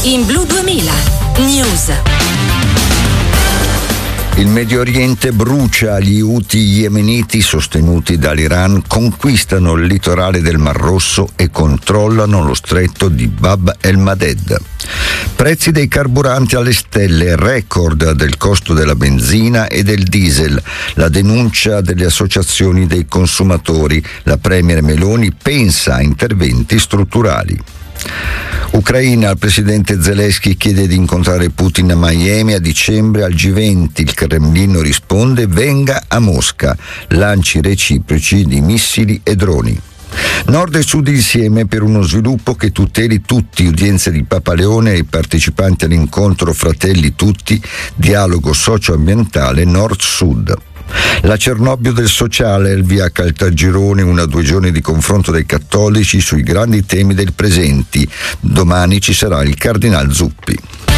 In Blu 2000 News. Il Medio Oriente brucia, gli Houthi yemeniti sostenuti dall'Iran conquistano il litorale del Mar Rosso e controllano lo stretto di Bab el-Mandeb. Prezzi dei carburanti alle stelle, record del costo della benzina e del diesel, la denuncia delle associazioni dei consumatori, la premier Meloni pensa a interventi strutturali. Ucraina, il presidente Zelensky chiede di incontrare Putin a Miami a dicembre al G20. Il Cremlino risponde: venga a Mosca, lanci reciproci di missili e droni. Nord e Sud insieme per uno sviluppo che tuteli tutti, udienze di Papa Leone ai partecipanti all'incontro Fratelli Tutti, dialogo socio-ambientale Nord-Sud. La Cernobbio del sociale, il via Caltagirone, 1 o 2 giorni di confronto dei cattolici sui grandi temi del presente. Domani ci sarà il Cardinal Zuppi.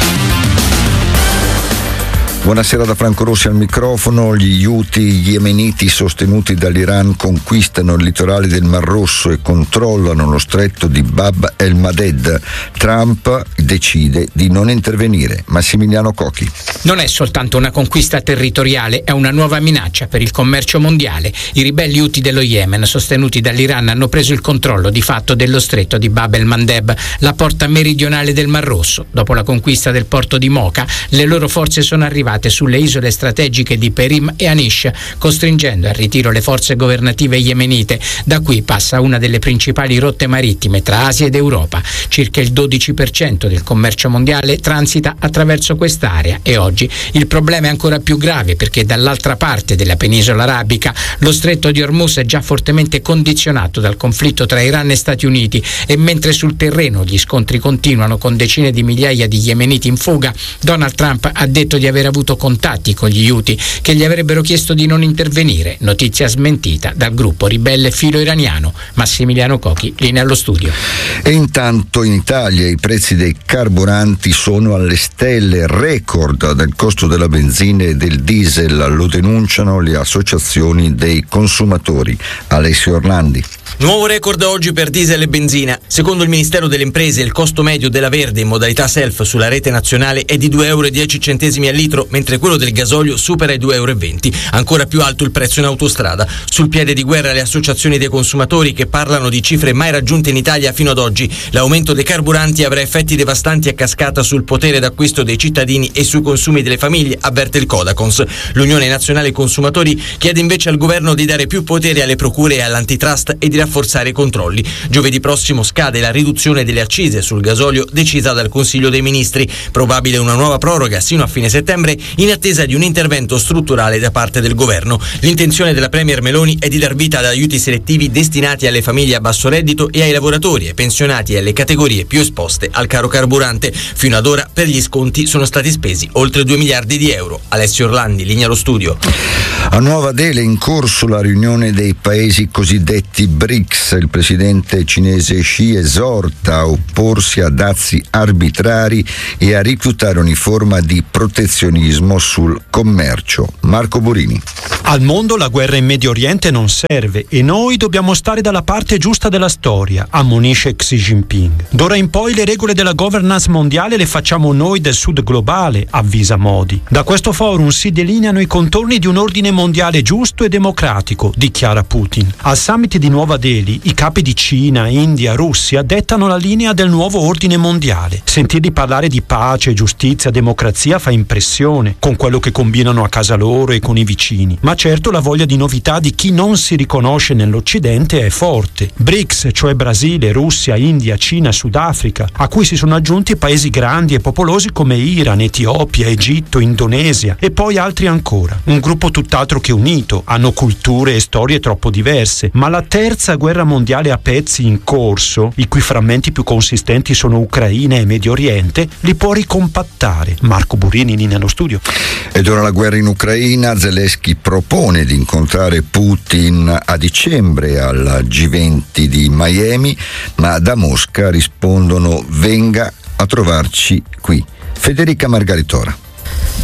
Buonasera da Franco Rossi al microfono. Gli Houthi yemeniti sostenuti dall'Iran conquistano il litorale del Mar Rosso e controllano lo stretto di Bab el-Mandeb. Trump decide di non intervenire. Massimiliano Cocchi. Non è soltanto una conquista territoriale, è una nuova minaccia per il commercio mondiale. I ribelli Houthi dello Yemen, sostenuti dall'Iran, hanno preso il controllo di fatto dello stretto di Bab el-Mandeb, la porta meridionale del Mar Rosso. Dopo la conquista del porto di Mocha, le loro forze sono arrivate sulle isole strategiche di Perim e Anish, costringendo al ritiro le forze governative yemenite. Da qui passa una delle principali rotte marittime tra Asia ed Europa. Circa il 12% del commercio mondiale transita attraverso quest'area e oggi il problema è ancora più grave perché dall'altra parte della penisola arabica lo stretto di Hormuz è già fortemente condizionato dal conflitto tra Iran e Stati Uniti e mentre sul terreno gli scontri continuano con decine di migliaia di yemeniti in fuga, Donald Trump ha detto di aver avuto contatti con gli Houthi che gli avrebbero chiesto di non intervenire, notizia smentita dal gruppo ribelle filo-iraniano. Massimiliano Cocchi, linea allo studio. E intanto in Italia i prezzi dei carburanti sono alle stelle, record del costo della benzina e del diesel, lo denunciano le associazioni dei consumatori. Alessio Orlandi. Nuovo record oggi per diesel e benzina. Secondo il Ministero delle Imprese il costo medio della verde in modalità self sulla rete nazionale è di €2,10 al litro, mentre quello del gasolio supera i €2,20. Ancora più alto il prezzo in autostrada. Sul piede di guerra le associazioni dei consumatori che parlano di cifre mai raggiunte in Italia fino ad oggi. L'aumento dei carburanti avrà effetti devastanti a cascata sul potere d'acquisto dei cittadini e sui consumi delle famiglie, avverte il Codacons. L'Unione Nazionale Consumatori chiede invece al governo di dare più potere alle procure e all'antitrust e di rafforzare i controlli. Giovedì prossimo scade la riduzione delle accise sul gasolio decisa dal Consiglio dei Ministri. Probabile una nuova proroga sino a fine settembre in attesa di un intervento strutturale da parte del governo. L'intenzione della premier Meloni è di dar vita ad aiuti selettivi destinati alle famiglie a basso reddito e ai lavoratori, ai pensionati e alle categorie più esposte al caro carburante. Fino ad ora per gli sconti sono stati spesi oltre 2 miliardi di euro. Alessio Orlandi, linea allo studio. A Nuova Delhi in corso la riunione dei paesi cosiddetti BRICS. Il presidente cinese Xi esorta a opporsi a dazi arbitrari e a rifiutare ogni forma di protezionismo sul commercio. Marco Borini. Al mondo la guerra in Medio Oriente non serve e noi dobbiamo stare dalla parte giusta della storia, ammonisce Xi Jinping. D'ora in poi le regole della governance mondiale le facciamo noi del sud globale, avvisa Modi. Da questo forum si delineano i contorni di un ordine mondiale giusto e democratico, dichiara Putin. Al summit di Nuova Delhi i capi di Cina, India, Russia dettano la linea del nuovo ordine mondiale. Sentirli parlare di pace, giustizia, democrazia fa impressione, con quello che combinano a casa loro e con i vicini. Ma certo la voglia di novità di chi non si riconosce nell'Occidente è forte. BRICS, cioè Brasile, Russia, India, Cina, Sudafrica, a cui si sono aggiunti paesi grandi e popolosi come Iran, Etiopia, Egitto, Indonesia e poi altri ancora. Un gruppo tutt'altro che unito, hanno culture e storie troppo diverse, ma la terza guerra mondiale a pezzi in corso, i cui frammenti più consistenti sono Ucraina e Medio Oriente, li può ricompattare. Marco Burini, linea allo studio. Ed ora la guerra in Ucraina. Zelensky propone di incontrare Putin a dicembre al G20 di Miami, ma da Mosca rispondono: venga a trovarci qui. Federica Margaritora.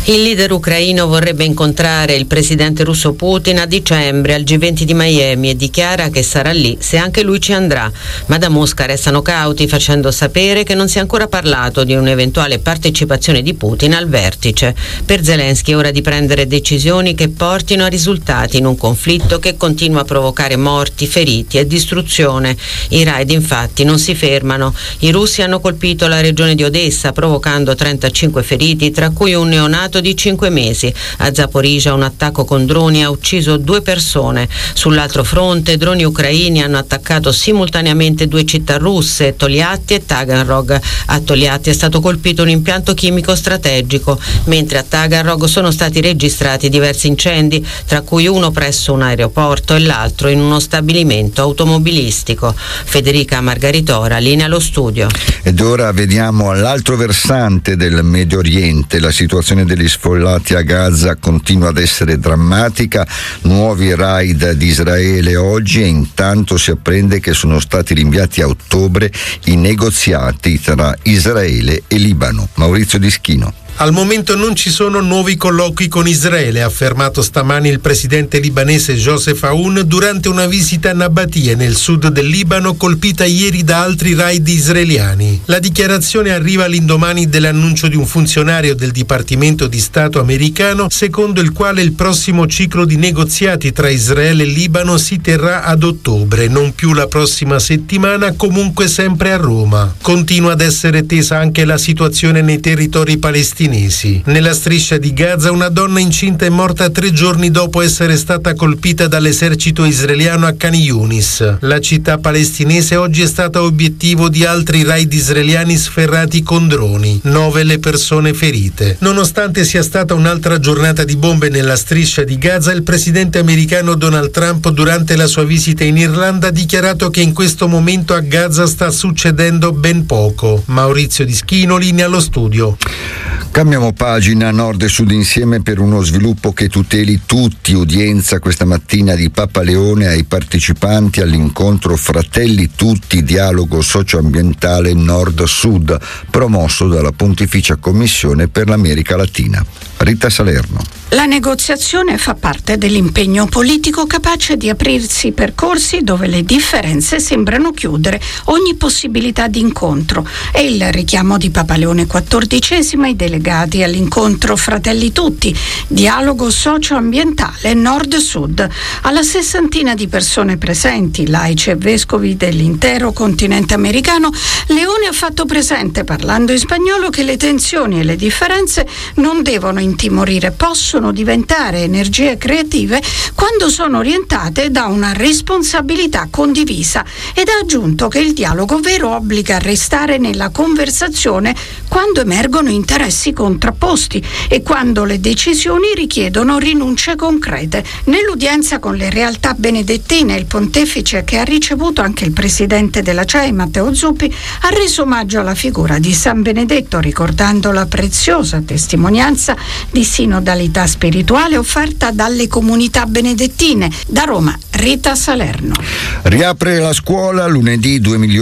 Il leader ucraino vorrebbe incontrare il presidente russo Putin a dicembre al G20 di Miami e dichiara che sarà lì se anche lui ci andrà, ma da Mosca restano cauti, facendo sapere che non si è ancora parlato di un'eventuale partecipazione di Putin al vertice. Per Zelensky è ora di prendere decisioni che portino a risultati in un conflitto che continua a provocare morti, feriti e distruzione. I raid infatti non si fermano. I russi hanno colpito la regione di Odessa provocando 35 feriti, tra cui un neonato di 5 mesi. A Zaporizhzhia un attacco con droni ha ucciso 2 persone. Sull'altro fronte droni ucraini hanno attaccato simultaneamente 2 città russe, Tolyatti e Taganrog. A Tolyatti è stato colpito un impianto chimico strategico, mentre a Taganrog sono stati registrati diversi incendi, tra cui uno presso un aeroporto e l'altro in uno stabilimento automobilistico. Federica Margaritora, linea allo studio. Ed ora vediamo all'altro versante del Medio Oriente. La situazione degli sfollati a Gaza continua ad essere drammatica, nuovi raid di Israele oggi e intanto si apprende che sono stati rinviati a ottobre i negoziati tra Israele e Libano. Maurizio Dischino. Al momento non ci sono nuovi colloqui con Israele, ha affermato stamani il presidente libanese Joseph Aoun durante una visita a Nabatie, nel sud del Libano, colpita ieri da altri raid israeliani. La dichiarazione arriva all'indomani dell'annuncio di un funzionario del Dipartimento di Stato americano, secondo il quale il prossimo ciclo di negoziati tra Israele e Libano si terrà ad ottobre, non più la prossima settimana, comunque sempre a Roma. Continua ad essere tesa anche la situazione nei territori palestinesi. Nella striscia di Gaza una donna incinta è morta 3 giorni dopo essere stata colpita dall'esercito israeliano a Khan Yunis. La città palestinese oggi è stata obiettivo di altri raid israeliani sferrati con droni. 9 le persone ferite. Nonostante sia stata un'altra giornata di bombe nella striscia di Gaza, il presidente americano Donald Trump durante la sua visita in Irlanda ha dichiarato che in questo momento a Gaza sta succedendo ben poco. Maurizio Dischino, linea allo studio. Cambiamo pagina, Nord e Sud insieme per uno sviluppo che tuteli tutti. Udienza questa mattina di Papa Leone ai partecipanti all'incontro Fratelli Tutti, dialogo socioambientale Nord-Sud, promosso dalla Pontificia Commissione per l'America Latina. Rita Salerno. La negoziazione fa parte dell'impegno politico capace di aprirsi percorsi dove le differenze sembrano chiudere ogni possibilità di incontro. È il richiamo di Papa Leone XIV ai delegati all'incontro Fratelli Tutti, dialogo socio-ambientale Nord-Sud. Alla 60 di persone presenti, laici e vescovi dell'intero continente americano, Leone ha fatto presente, parlando in spagnolo, che le tensioni e le differenze non devono intimorire, possono diventare energie creative quando sono orientate da una responsabilità condivisa, ed ha aggiunto che il dialogo vero obbliga a restare nella conversazione quando emergono interessi contrapposti e quando le decisioni richiedono rinunce concrete. Nell'udienza con le realtà benedettine, il pontefice, che ha ricevuto anche il presidente della CEI Matteo Zuppi, ha reso omaggio alla figura di San Benedetto, ricordando la preziosa testimonianza di sinodalità spirituale offerta dalle comunità benedettine. Da Roma, Rita Salerno. Riapre la scuola lunedì.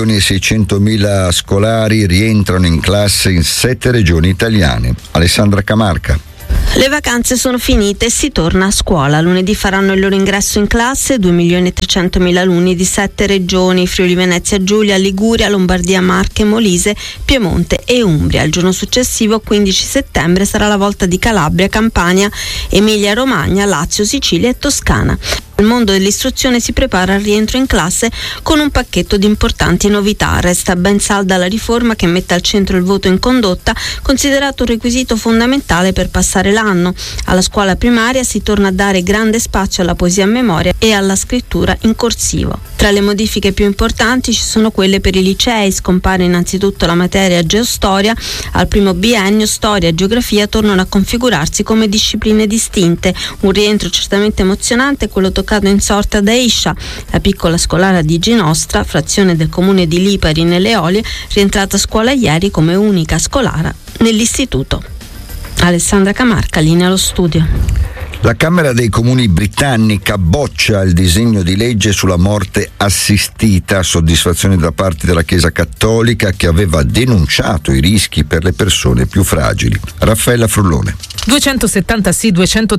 2.600.000 scolari rientrano in classe in 7 regioni italiane. Alessandra Camarca. Le vacanze sono finite e si torna a scuola. Lunedì faranno il loro ingresso in classe 2.300.000 alunni di 7 regioni: Friuli Venezia Giulia, Liguria, Lombardia, Marche, Molise, Piemonte e Umbria. Il giorno successivo, 15 settembre, sarà la volta di Calabria, Campania, Emilia Romagna, Lazio, Sicilia e Toscana. Il mondo dell'istruzione si prepara al rientro in classe con un pacchetto di importanti novità. Resta ben salda la riforma che mette al centro il voto in condotta, considerato un requisito fondamentale per passare l'anno. Alla scuola primaria si torna a dare grande spazio alla poesia a memoria e alla scrittura in corsivo. Tra le modifiche più importanti ci sono quelle per i licei. Scompare innanzitutto la materia geostoria. Al primo biennio storia e geografia tornano a configurarsi come discipline distinte. Un rientro certamente emozionante è quello toccato in sorte da Iscia, la piccola scolara di Ginostra, frazione del comune di Lipari nelle Eolie, rientrata a scuola ieri come unica scolara nell'istituto. Alessandra Camarca, linea allo studio. La Camera dei Comuni britannica boccia il disegno di legge sulla morte assistita, soddisfazione da parte della Chiesa Cattolica che aveva denunciato i rischi per le persone più fragili. Raffaella Frullone. 270 sì,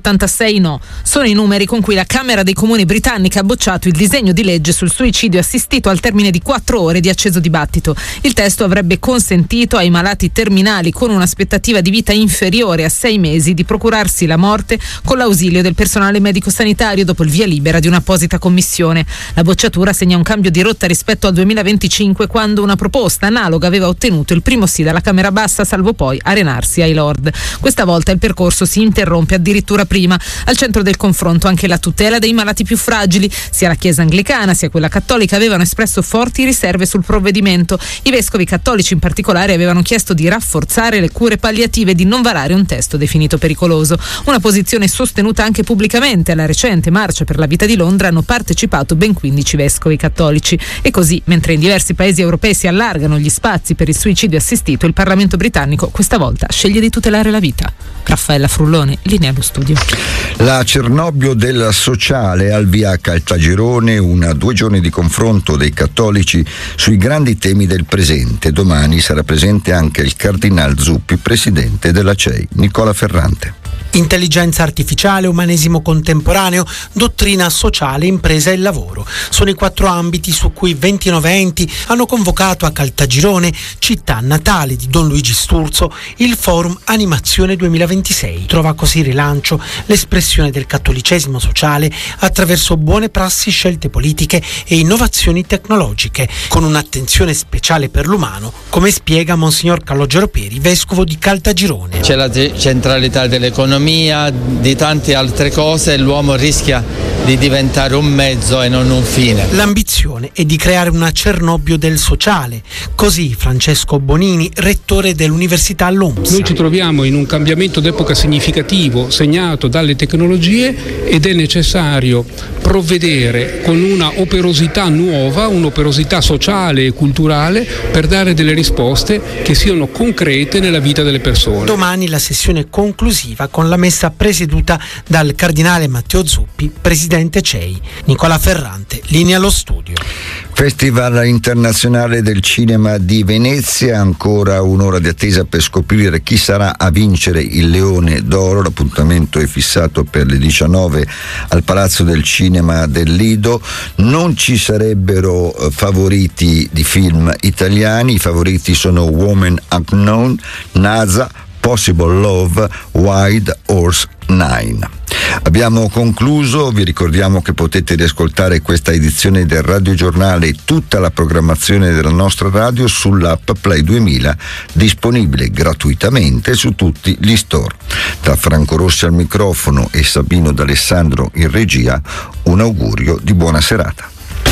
286 no. Sono i numeri con cui la Camera dei Comuni britannica ha bocciato il disegno di legge sul suicidio assistito al termine di 4 ore di acceso dibattito. Il testo avrebbe consentito ai malati terminali con un'aspettativa di vita inferiore a 6 mesi di procurarsi la morte con l'ausilio del personale medico-sanitario dopo il via libera di un'apposita commissione. La bocciatura segna un cambio di rotta rispetto al 2025, quando una proposta analoga aveva ottenuto il primo sì dalla Camera Bassa, salvo poi arenarsi ai Lord. Questa volta il percorso si interrompe addirittura prima. Al centro del confronto anche la tutela dei malati più fragili. Sia la Chiesa anglicana sia quella cattolica avevano espresso forti riserve sul provvedimento. I vescovi cattolici in particolare avevano chiesto di rafforzare le cure palliative e di non varare un testo definito pericoloso. Una posizione sostenuta anche pubblicamente. Alla recente Marcia per la Vita di Londra hanno partecipato ben 15 vescovi cattolici. E così, mentre in diversi paesi europei si allargano gli spazi per il suicidio assistito, il Parlamento britannico questa volta sceglie di tutelare la vita. Raffaella Frullone, linea allo studio. La Cernobbio del sociale al via a Caltagirone, 2 giorni di confronto dei cattolici sui grandi temi del presente. Domani sarà presente anche il Cardinal Zuppi, presidente della CEI. Nicola Ferrante. Intelligenza artificiale, umanesimo contemporaneo, dottrina sociale, impresa e lavoro. Sono i 4 ambiti su cui 29 enti hanno convocato a Caltagirone, città natale di Don Luigi Sturzo, il Forum Animazione 2026. Trova così rilancio l'espressione del cattolicesimo sociale attraverso buone prassi, scelte politiche e innovazioni tecnologiche, con un'attenzione speciale per l'umano, come spiega Monsignor Calogero Peri, vescovo di Caltagirone. C'è la centralità dell'economia, di tante altre cose, e l'uomo rischia di diventare un mezzo e non un fine. L'ambizione è di creare una Cernobbio del sociale, così Francesco Bonini, rettore dell'Università LUMS. Noi ci troviamo in un cambiamento d'epoca significativo segnato dalle tecnologie ed è necessario provvedere con una operosità nuova, un'operosità sociale e culturale per dare delle risposte che siano concrete nella vita delle persone. Domani la sessione conclusiva con la messa presieduta dal cardinale Matteo Zuppi, presidente CEI. Nicola Ferrante, linea allo studio. Festival internazionale del cinema di Venezia, ancora un'ora di attesa per scoprire chi sarà a vincere il Leone d'Oro. L'appuntamento è fissato per le 19 al Palazzo del Cinema del Lido. Non ci sarebbero favoriti di film italiani, i favoriti sono Woman Unknown, NASA, Possible Love, Wild Horse 9. Abbiamo concluso, vi ricordiamo che potete riascoltare questa edizione del Radio Giornale e tutta la programmazione della nostra radio sull'app Play 2000, disponibile gratuitamente su tutti gli store. Da Franco Rossi al microfono e Sabino D'Alessandro in regia, un augurio di buona serata.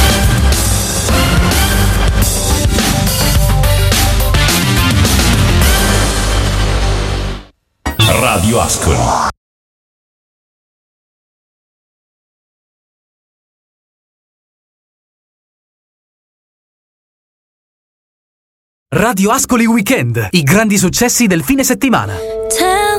Radio Ascoli. Radio Ascoli Weekend, i grandi successi del fine settimana.